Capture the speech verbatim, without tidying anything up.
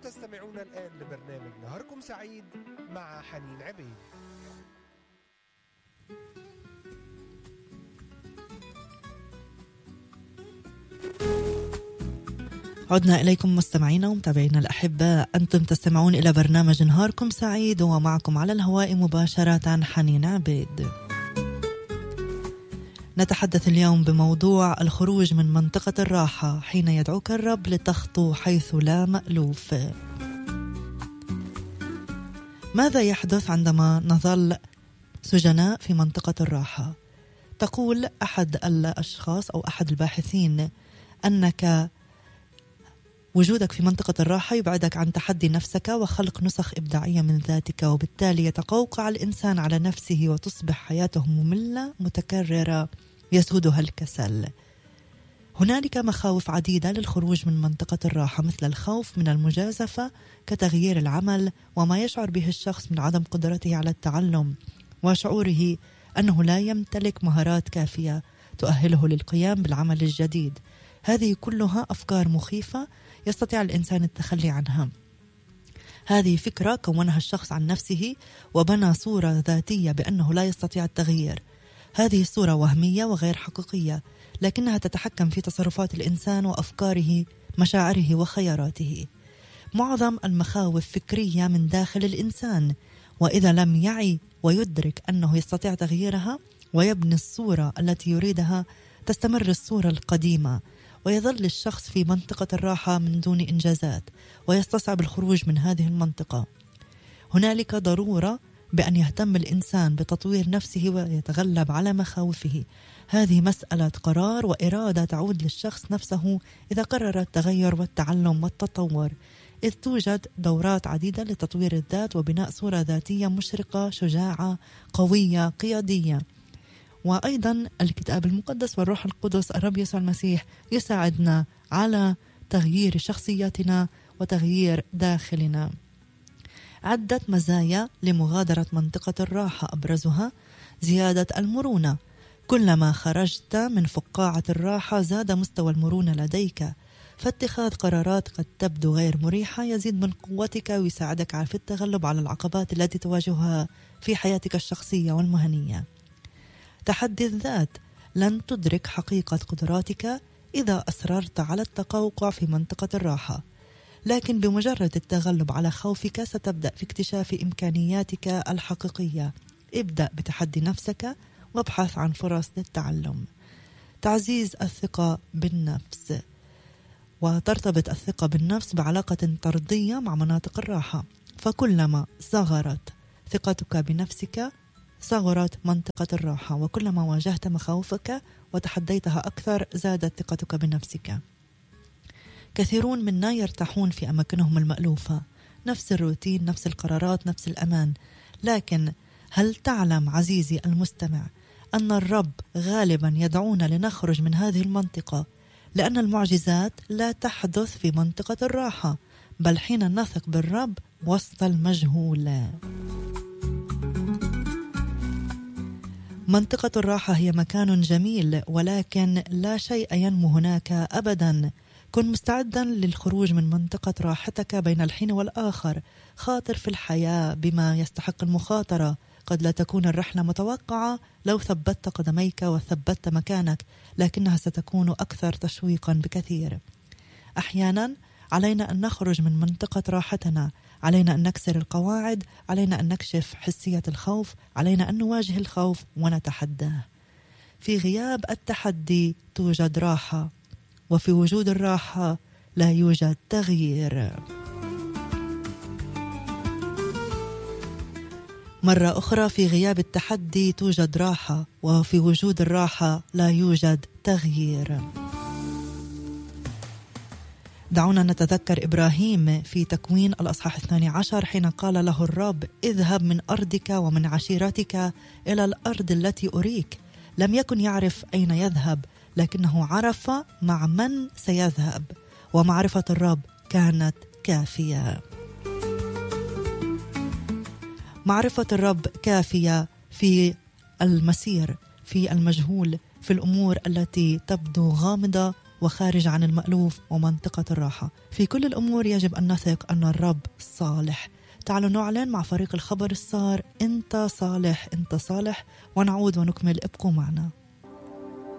تستمعون الآن لبرنامج نهاركم سعيد مع حنين عبيد. عدنا إليكم مستمعينا ومتابعينا الأحباء، أنتم تستمعون إلى برنامج نهاركم سعيد، ومعكم على الهواء مباشرة حنين عبيد. نتحدث اليوم بموضوع الخروج من منطقة الراحة حين يدعوك الرب لتخطو حيث لا مألوف. ماذا يحدث عندما نظل سجناء في منطقة الراحة؟ تقول أحد الأشخاص أو أحد الباحثين أنك وجودك في منطقة الراحة يبعدك عن تحدي نفسك وخلق نسخ إبداعية من ذاتك، وبالتالي يتقوقع الإنسان على نفسه وتصبح حياته مملة متكررة يسودها الكسل. هنالك مخاوف عديدة للخروج من منطقة الراحة، مثل الخوف من المجازفة كتغيير العمل، وما يشعر به الشخص من عدم قدرته على التعلم، وشعوره أنه لا يمتلك مهارات كافية تؤهله للقيام بالعمل الجديد. هذه كلها أفكار مخيفة يستطيع الإنسان التخلي عنها. هذه فكرة كونها الشخص عن نفسه وبنى صورة ذاتية بأنه لا يستطيع التغيير. هذه الصورة وهمية وغير حقيقية، لكنها تتحكم في تصرفات الإنسان وأفكاره، مشاعره وخياراته. معظم المخاوف فكرية من داخل الإنسان، وإذا لم يعي ويدرك أنه يستطيع تغييرها ويبني الصورة التي يريدها، تستمر الصورة القديمة ويظل الشخص في منطقة الراحة من دون إنجازات، ويستصعب الخروج من هذه المنطقة. هنالك ضرورة بأن يهتم الإنسان بتطوير نفسه ويتغلب على مخاوفه. هذه مسألة قرار وإرادة تعود للشخص نفسه إذا قرر التغير والتعلم والتطور، إذ توجد دورات عديدة لتطوير الذات وبناء صورة ذاتية مشرقة شجاعة قوية قيادية. وأيضا الكتاب المقدس والروح القدس الرب يسوع المسيح يساعدنا على تغيير شخصياتنا وتغيير داخلنا. عدة مزايا لمغادرة منطقة الراحة، أبرزها زيادة المرونة. كلما خرجت من فقاعة الراحة زاد مستوى المرونة لديك، فاتخاذ قرارات قد تبدو غير مريحة يزيد من قوتك ويساعدك في التغلب على العقبات التي تواجهها في حياتك الشخصية والمهنية. تحدي الذات. لن تدرك حقيقة قدراتك إذا أصررت على التقوقع في منطقة الراحة، لكن بمجرد التغلب على خوفك ستبدأ في اكتشاف إمكانياتك الحقيقية. ابدأ بتحدي نفسك وابحث عن فرص للتعلم. تعزيز الثقة بالنفس. وترتبط الثقة بالنفس بعلاقة طردية مع مناطق الراحة، فكلما صغرت ثقتك بنفسك صغرت منطقة الراحة، وكلما واجهت مخاوفك وتحديتها أكثر زادت ثقتك بنفسك. كثيرون منا يرتاحون في أماكنهم المألوفة، نفس الروتين، نفس القرارات، نفس الأمان. لكن هل تعلم عزيزي المستمع أن الرب غالبا يدعونا لنخرج من هذه المنطقة، لأن المعجزات لا تحدث في منطقة الراحة، بل حين نثق بالرب وسط المجهول. منطقة الراحة هي مكان جميل، ولكن لا شيء ينمو هناك أبدا. كن مستعدا للخروج من منطقة راحتك بين الحين والآخر. خاطر في الحياة بما يستحق المخاطرة. قد لا تكون الرحلة متوقعة لو ثبتت قدميك وثبتت مكانك، لكنها ستكون أكثر تشويقا بكثير. أحيانا علينا أن نخرج من منطقة راحتنا، علينا أن نكسر القواعد، علينا أن نكشف حسية الخوف، علينا أن نواجه الخوف ونتحداه. في غياب التحدي توجد راحة، وفي وجود الراحة لا يوجد تغيير. مرة أخرى، في غياب التحدي توجد راحة، وفي وجود الراحة لا يوجد تغيير. دعونا نتذكر إبراهيم في تكوين الأصحاح الثاني عشر حين قال له الرب: اذهب من أرضك ومن عشيرتك إلى الأرض التي أريك. لم يكن يعرف أين يذهب، لكنه عرف مع من سيذهب، ومعرفة الرب كانت كافية. معرفة الرب كافية في المسير، في المجهول، في الأمور التي تبدو غامضة وخارج عن المألوف ومنطقة الراحة. في كل الأمور يجب أن نثق أن الرب صالح. تعالوا نعلن مع فريق الخبر السار: أنت صالح، أنت صالح، ونعود ونكمل. ابقوا معنا.